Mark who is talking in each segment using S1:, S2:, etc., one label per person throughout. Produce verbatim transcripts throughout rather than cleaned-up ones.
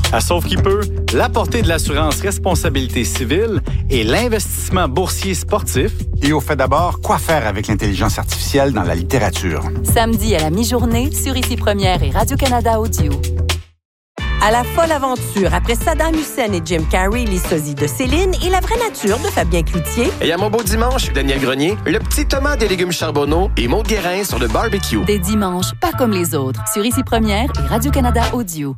S1: À Sauve qui peut, la portée de l'assurance responsabilité civile et l'investissement boursier sportif.
S2: Et au fait d'abord, quoi faire avec l'intelligence artificielle dans la littérature?
S3: Samedi à la mi-journée sur Ici Première et Radio-Canada Audio.
S4: À la folle aventure, après Saddam Hussein et Jim Carrey, les sosies de Céline et la vraie nature de Fabien Cloutier.
S5: Et à mon beau dimanche, Daniel Grenier, le petit Thomas des légumes charbonneaux et Maud Guérin sur le barbecue.
S3: Des dimanches pas comme les autres sur Ici Première et Radio-Canada Audio.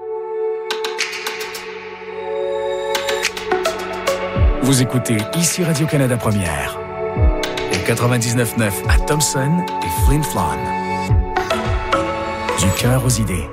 S6: Vous écoutez Ici Radio-Canada Première. Au quatre-vingt-dix-neuf neuf à Thompson et Flin Flon. Du cœur aux idées.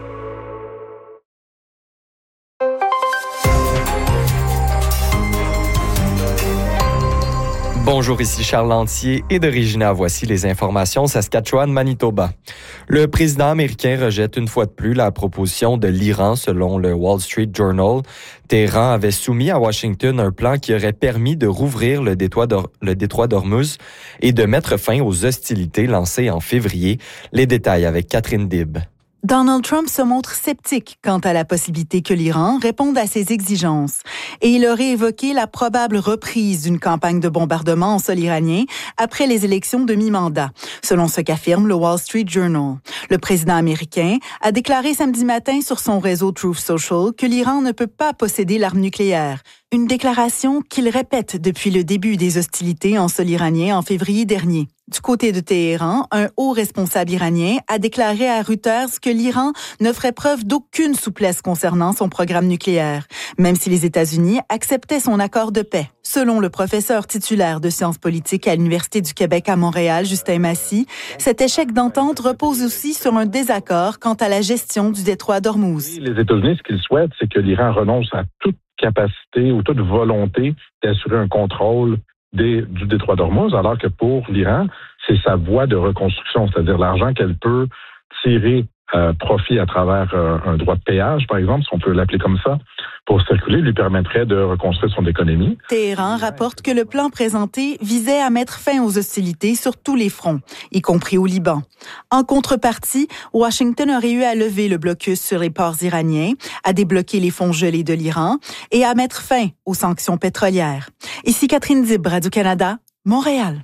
S7: Bonjour, ici Charles Lantier et de Regina. Voici les informations Saskatchewan-Manitoba. Le président américain rejette une fois de plus la proposition de l'Iran selon le Wall Street Journal. Téhéran avait soumis à Washington un plan qui aurait permis de rouvrir le détroit, d'Or- le détroit d'Ormuz et de mettre fin aux hostilités lancées en février. Les détails avec Catherine Dibb.
S8: Donald Trump se montre sceptique quant à la possibilité que l'Iran réponde à ses exigences. Et il aurait évoqué la probable reprise d'une campagne de bombardement en sol iranien après les élections de mi-mandat, selon ce qu'affirme le Wall Street Journal. Le président américain a déclaré samedi matin sur son réseau Truth Social que l'Iran ne peut pas posséder l'arme nucléaire. Une déclaration qu'il répète depuis le début des hostilités en sol iranien en février dernier. Du côté de Téhéran, un haut responsable iranien a déclaré à Reuters que l'Iran ne ferait preuve d'aucune souplesse concernant son programme nucléaire, même si les États-Unis acceptaient son accord de paix. Selon le professeur titulaire de sciences politiques à l'Université du Québec à Montréal, Justin Massy, cet échec d'entente repose aussi sur un désaccord quant à la gestion du détroit d'Ormuz.
S9: Les États-Unis, ce qu'ils souhaitent, c'est que l'Iran renonce à toute capacité ou toute volonté d'assurer un contrôle des, du détroit d'Ormuz, alors que pour l'Iran, c'est sa voie de reconstruction, c'est-à-dire l'argent qu'elle peut tirer euh, profit à travers euh, un droit de péage, par exemple, si on peut l'appeler comme ça, pour circuler, lui permettrait de reconstruire son économie.
S8: Téhéran rapporte que le plan présenté visait à mettre fin aux hostilités sur tous les fronts, y compris au Liban. En contrepartie, Washington aurait eu à lever le blocus sur les ports iraniens, à débloquer les fonds gelés de l'Iran et à mettre fin aux sanctions pétrolières. Ici Catherine Dibb, Radio-Canada, Montréal.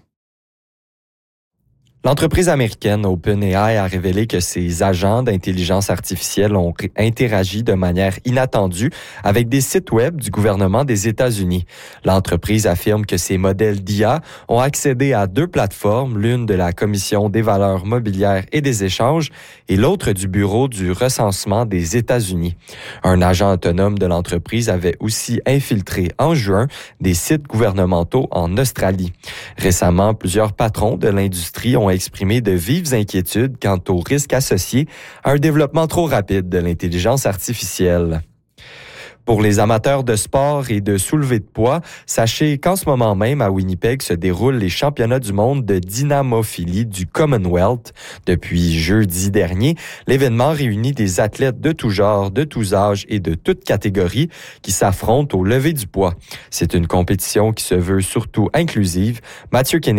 S7: L'entreprise américaine OpenAI a révélé que ses agents d'intelligence artificielle ont interagi de manière inattendue avec des sites web du gouvernement des États-Unis. L'entreprise affirme que ses modèles d'I A ont accédé à deux plateformes, l'une de la Commission des valeurs mobilières et des échanges et l'autre du Bureau du recensement des États-Unis. Un agent autonome de l'entreprise avait aussi infiltré en juin des sites gouvernementaux en Australie. Récemment, plusieurs patrons de l'industrie ont exprimé de vives inquiétudes quant aux risques associés à un développement trop rapide de l'intelligence artificielle. Pour les amateurs de sport et de soulevé de poids, sachez qu'en ce moment même, à Winnipeg, se déroulent les championnats du monde de dynamophilie du Commonwealth. Depuis jeudi dernier, l'événement réunit des athlètes de tous genres, de tous âges et de toutes catégories qui s'affrontent au lever du poids. C'est une compétition qui se veut surtout inclusive. Mathieu Kennedy